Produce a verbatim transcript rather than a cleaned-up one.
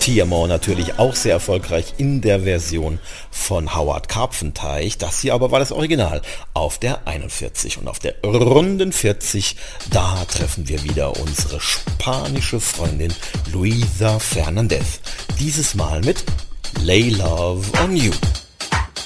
Tiamore natürlich auch sehr erfolgreich in der Version von Howard Carpfenteich. Das hier aber war das Original auf der einundvierzig. Und auf der runden vierzig, da treffen wir wieder unsere spanische Freundin Luisa Fernandez. Dieses Mal mit Lay Love on You.